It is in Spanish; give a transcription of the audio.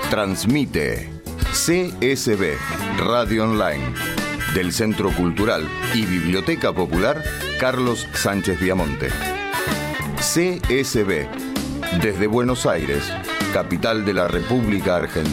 Transmite CSB Radio Online del Centro Cultural y Biblioteca Popular Carlos Sánchez Viamonte. CSB desde Buenos Aires, capital de la República Argentina.